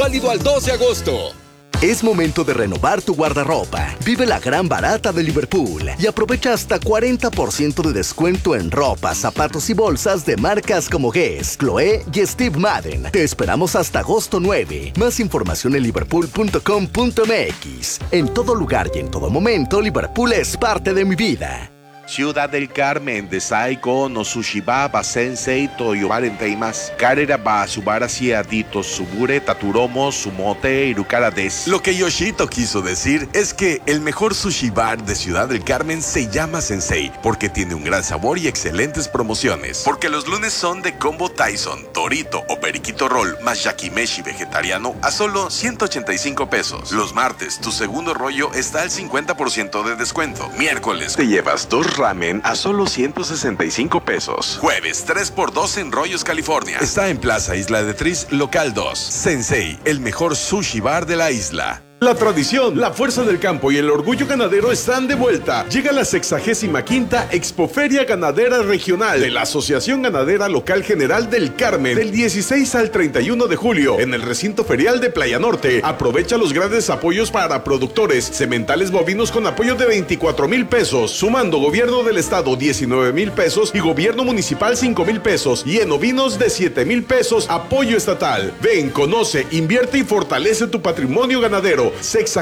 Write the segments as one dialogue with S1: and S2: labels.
S1: Válido al 2 de agosto.
S2: Es momento de renovar tu guardarropa. Vive la gran barata de Liverpool y aprovecha hasta 40% de descuento en ropa, zapatos y bolsas de marcas como Guess, Chloé y Steve Madden. Te esperamos hasta agosto 9. Más información en liverpool.com.mx. En todo lugar y en todo momento, Liverpool es parte de mi vida.
S3: Ciudad del Carmen, Desai ko no sushiba ba sensei to yobarenteimasu. Karera ba subara dito subure taturomo sumote irukara des.
S4: Lo que Yoshito quiso decir es que el mejor sushi bar de Ciudad del Carmen se llama Sensei porque tiene un gran sabor y excelentes promociones. Porque los lunes son de combo Tyson, Torito o Periquito Roll más yakimeshi vegetariano a solo 185 pesos. Los martes, tu segundo rollo está al 50% de descuento. Miércoles, te llevas 2 ramen a solo 165 pesos. Jueves, 3x2 en Rollos, California. Está en Plaza Isla de Tris, local 2. Sensei, el mejor sushi bar de la isla.
S5: La tradición, la fuerza del campo y el orgullo ganadero están de vuelta. Llega la 65ª Expoferia Ganadera Regional de la Asociación Ganadera Local General del Carmen, del 16 al 31 de julio, en el recinto ferial de Playa Norte. Aprovecha los grandes apoyos para productores, sementales bovinos con apoyo de 24,000 pesos, sumando gobierno del estado 19,000 pesos y gobierno municipal 5,000 pesos, y en ovinos de 7,000 pesos, apoyo estatal. Ven, conoce, invierte y fortalece tu patrimonio ganadero.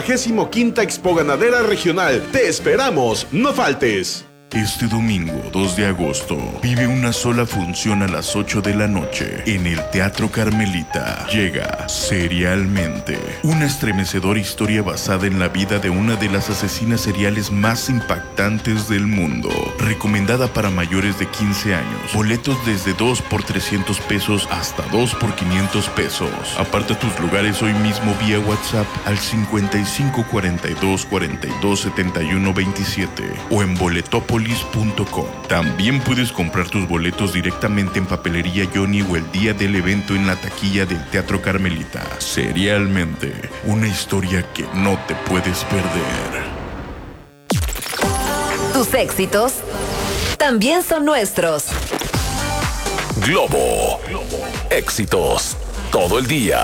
S5: 65ª Expo Ganadera Regional. Te esperamos, no faltes.
S6: Este domingo 2 de agosto vive una sola función a las 8 de la noche en el Teatro Carmelita. Llega Serialmente, una estremecedora historia basada en la vida de una de las asesinas seriales más impactantes del mundo. Recomendada para mayores de 15 años. Boletos desde 2 por 300 pesos hasta 2 por 500 pesos. Aparta tus lugares hoy mismo vía WhatsApp al 55 42 42 71 27 o en Boletopolis.com. También puedes comprar tus boletos directamente en Papelería Johnny o el día del evento en la taquilla del Teatro Carmelita. Serialmente, una historia que no te puedes perder.
S7: Tus éxitos también son nuestros.
S8: Globo. Éxitos todo el día.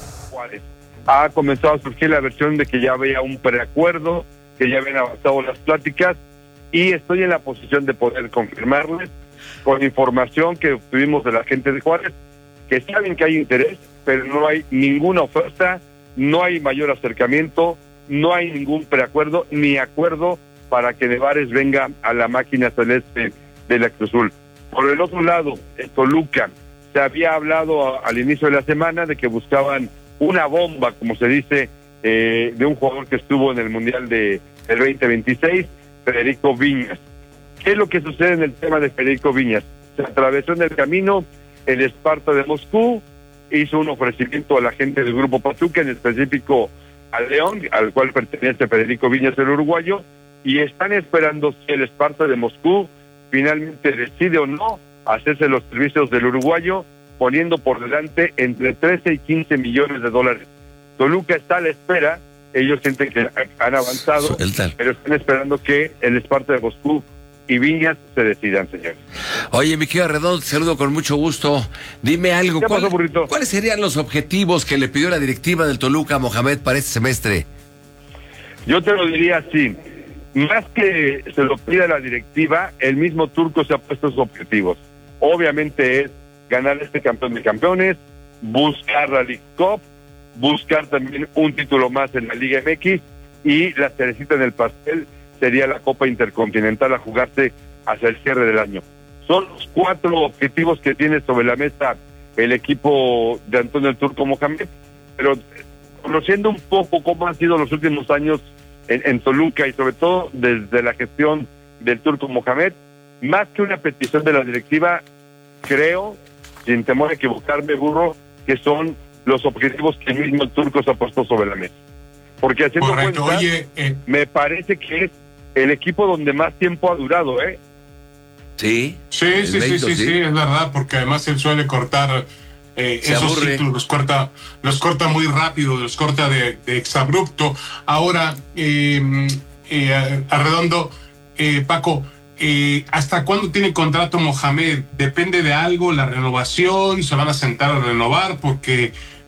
S9: Ha comenzado a surgir la versión de que ya había un preacuerdo, que ya habían avanzado las pláticas, y estoy en la posición de poder confirmarles con información que obtuvimos de la gente de Juárez, que saben que hay interés, pero no hay ninguna oferta, no hay mayor acercamiento, no hay ningún preacuerdo ni acuerdo para que Nevares venga a la máquina celeste de la Cruz Azul. Por el otro lado, en Toluca, se había hablado al inicio de la semana de que buscaban una bomba, como se dice, de un jugador que estuvo en el Mundial del 2026, Federico Viñas. ¿Qué es lo que sucede en el tema de Federico Viñas? Se atravesó en el camino el Esparta de Moscú, hizo un ofrecimiento a la gente del Grupo Pachuca, en específico al León, al cual pertenece Federico Viñas, el uruguayo, y están esperando si el Esparta de Moscú finalmente decide o no hacerse los servicios del uruguayo, poniendo por delante entre 13 y 15 millones de dólares. Toluca está a la espera. Ellos sienten que han avanzado, pero están esperando que el Esparta de Moscú y Viñas se decidan, señores.
S10: Oye, mi querido Redondo, te saludo con mucho gusto. Dime algo, ¿cuáles serían los objetivos que le pidió la directiva del Toluca a Mohamed para este semestre?
S9: Yo te lo diría así, más que se lo pida la directiva, el mismo Turco se ha puesto sus objetivos. Obviamente es ganar este campeón de campeones, buscar la League Cup, buscar también un título más en la Liga MX, y la cerecita en el pastel sería la Copa Intercontinental a jugarse hacia el cierre del año. Son los 4 objetivos que tiene sobre la mesa el equipo de Antonio el Turco Mohamed, pero conociendo un poco cómo han sido los últimos años en Toluca y sobre todo desde la gestión del Turco Mohamed, más que una petición de la directiva, creo, sin temor a equivocarme, Burro, que son los objetivos que el mismo Turco se ha puesto sobre la mesa. Porque haciendo cuenta, me parece que es el equipo donde más tiempo ha durado, ¿eh?
S10: Sí.
S11: Sí, es verdad, porque además él suele cortar esos ciclos, los corta muy rápido, los corta de exabrupto. Ahora, Arredondo, Paco, ¿hasta cuándo tiene contrato Mohamed? ¿Depende de algo, la renovación? ¿Se van a sentar a renovar? Porque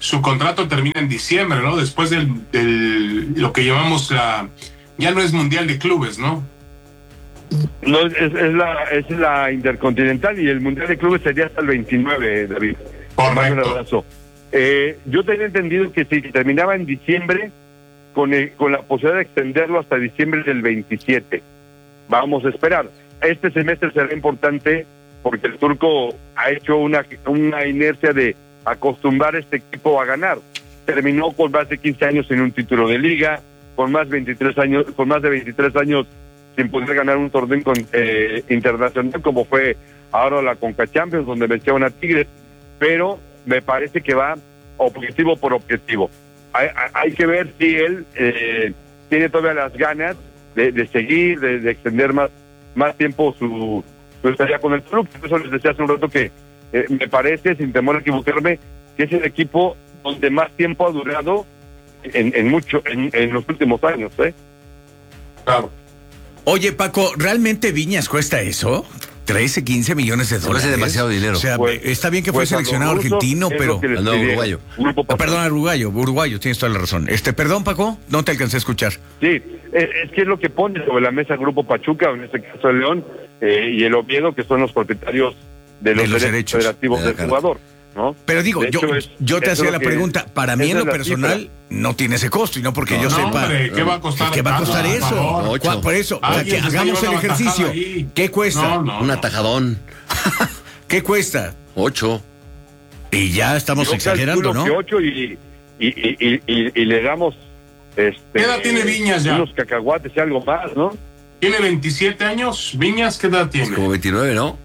S11: su contrato termina en diciembre, ¿no? Después del lo que llamamos ya no es Mundial de Clubes, ¿no?
S9: No, es la Intercontinental, y el Mundial de Clubes sería hasta el 29, David.
S11: Correcto.
S9: Un abrazo. Yo tenía entendido que si terminaba en diciembre, con la posibilidad de extenderlo hasta diciembre del 27. Vamos a esperar. Este semestre será importante porque el turco ha hecho una inercia de acostumbrar a este equipo a ganar. Terminó con más de 15 años sin un título de liga, con más de 23 años sin poder ganar un torneo internacional, como fue ahora la Conca Champions, donde venció a Tigres. Pero me parece que va objetivo por objetivo. Hay que ver si él tiene todavía las ganas de seguir, de extender más tiempo su estadía con el club. Por eso les decía hace un rato que me parece, sin temor a equivocarme, que es el equipo donde más tiempo ha durado en los últimos años.
S11: Claro.
S1: Oye, Paco, ¿realmente Viñas cuesta eso? 13, 15 millones de dólares.
S10: Es demasiado dinero.
S1: O sea, está bien que fue seleccionado argentino, pero...
S10: No, uruguayo.
S1: Perdón, uruguayo, tienes toda la razón. Perdón, Paco, no te alcancé a escuchar.
S9: Sí, es que es lo que pone sobre la mesa el Grupo Pachuca, en este caso el León, y el Oviedo, que son los propietarios de los derechos federativos del jugador, ¿no?
S1: Pero digo, yo te hacía la pregunta, para mí en lo personal no tiene ese costo, y no porque yo sepa.
S11: Hombre, ¿qué va a costar?
S1: ¿Qué va a costar eso? Por eso, o sea, que hagamos el ejercicio. ¿Qué cuesta?
S10: Un atajadón.
S1: ¿Qué cuesta?
S10: 8.
S1: Y ya estamos exagerando, ¿no?
S9: 8 y le damos
S11: ¿qué edad tiene Viñas ya?
S9: Unos cacahuates y algo más, ¿no?
S11: Tiene 27 años. Viñas, ¿qué edad tiene?
S10: Es como 29, ¿no?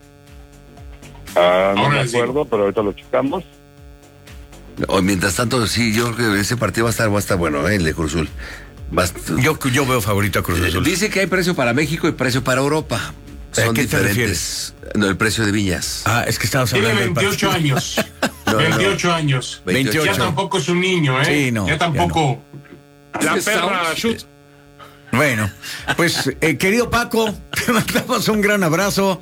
S9: No me acuerdo, pero ahorita lo checamos.
S10: Mientras tanto, sí, yo creo que ese partido va a estar bueno, el de Cruz Azul.
S1: Yo veo favorito a Cruz Azul.
S10: Dice que hay precio para México y precio para Europa. Son diferentes. No, el precio de Viñas.
S1: Es que estamos hablando.
S11: Tiene 28 años. 28 años.
S1: 28.
S11: Ya tampoco es un niño, ¿eh?
S1: Sí, no.
S11: Ya tampoco.
S1: Ya no.
S11: La perra shoot.
S1: Bueno, pues, querido Paco, te mandamos un gran abrazo.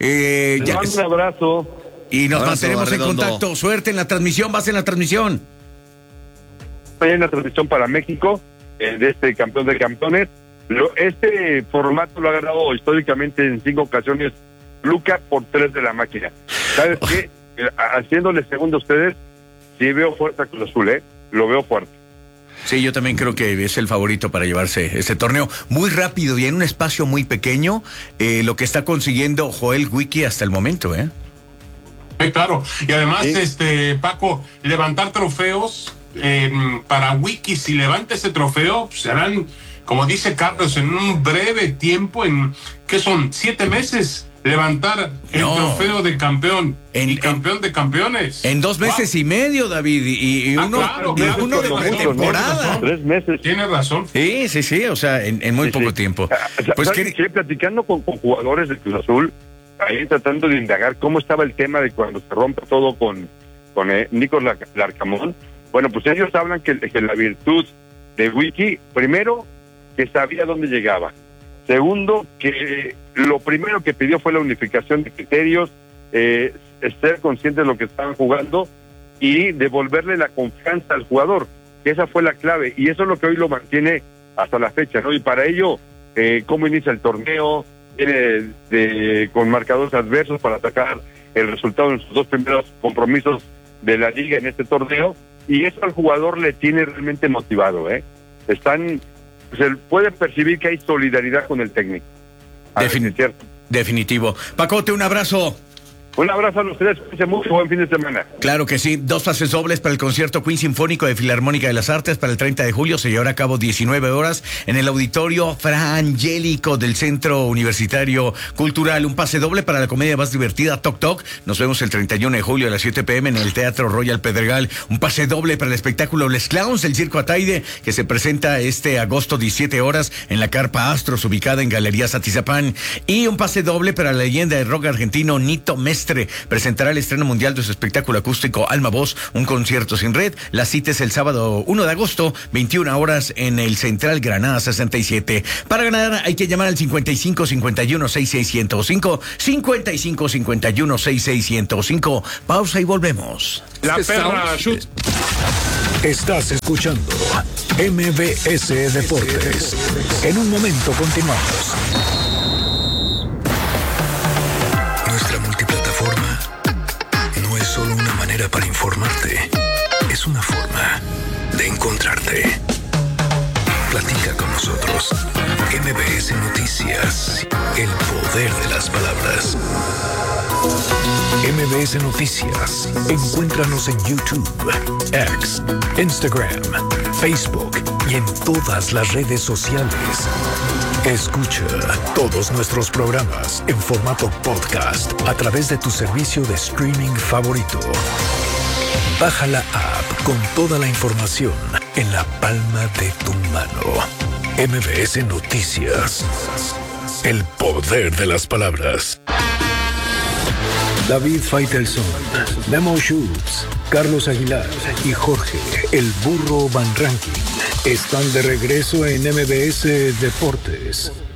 S9: Un abrazo.
S1: Y nos mantenemos en contacto. Suerte en la transmisión. ¿Vas en la transmisión?
S9: Estoy en la transmisión para México, de este campeón de campeones. Este formato lo ha ganado históricamente en 5 ocasiones Luca por 3 de la máquina. ¿Sabes qué? Haciéndole segundo a ustedes, sí veo fuerte a Cruz Azul, lo veo fuerte.
S1: Sí, yo también creo que es el favorito para llevarse este torneo. Muy rápido y en un espacio muy pequeño, lo que está consiguiendo Joel Wiki hasta el momento,
S11: Claro, y además, Paco, levantar trofeos para Wiki, si levanta ese trofeo, serán, como dice Carlos, en un breve tiempo, ¿qué son? 7 meses, levantar el trofeo de campeón, campeón de campeones.
S1: En 2 meses y medio, David, y uno de pretemporada.
S9: 3 meses.
S11: Tiene razón.
S1: Sí, o sea, en muy poco tiempo.
S9: Pues platicando con jugadores de Cruz Azul, ahí tratando de indagar cómo estaba el tema de cuando se rompe todo con Nico Larcamón. Bueno, pues ellos hablan que la virtud de Wiki, primero, que sabía dónde llegaba. Segundo, que lo primero que pidió fue la unificación de criterios, ser consciente de lo que estaban jugando y devolverle la confianza al jugador, que esa fue la clave, y eso es lo que hoy lo mantiene hasta la fecha, ¿no? Y para ello, cómo inicia el torneo, viene con marcadores adversos para atacar el resultado en sus 2 primeros compromisos de la liga en este torneo, y eso al jugador le tiene realmente motivado, se puede percibir que hay solidaridad con el técnico.
S1: Definitivo. Pacote, un abrazo.
S9: Un abrazo a los tres, cuídense mucho, buen fin de semana.
S1: Claro que sí, 2 pases dobles para el concierto Queen Sinfónico de Filarmónica de las Artes para el 30 de julio, se llevará a cabo 19 horas en el Auditorio Fra Angelico del Centro Universitario Cultural. Un pase doble para la comedia más divertida Toc Toc, nos vemos el 31 de julio a las 7 p.m. en el Teatro Royal Pedregal. Un pase doble para el espectáculo Les Clowns del Circo Ataide, que se presenta este agosto 17 horas en la Carpa Astros, ubicada en Galerías Atizapán. Y un pase doble para la leyenda de rock argentino Nito Messi Silvestre presentará el estreno mundial de su espectáculo acústico Alma Voz, un concierto sin red. La cita es el sábado 1 de agosto, 21 horas en el Central Granada 67. Para ganar hay que llamar al 55 51 66 105, 55 51 66 105. Pausa y volvemos.
S12: La perra shoot. Estás escuchando MBS Deportes. En un momento continuamos. Nuestra multiplataforma no es solo una manera para informarte, es una forma de encontrarte. Platica con nosotros. MBS Noticias, el poder de las palabras. MBS Noticias. Encuéntranos en YouTube, X, Instagram, Facebook y en todas las redes sociales. Escucha todos nuestros programas en formato podcast a través de tu servicio de streaming favorito. Baja la app con toda la información en la palma de tu mano. MBS Noticias. El poder de las palabras. David Faitelson, Memo Schultz, Carlos Aguilar y Jorge, el burro Van Ranking, están de regreso en MBS Deportes.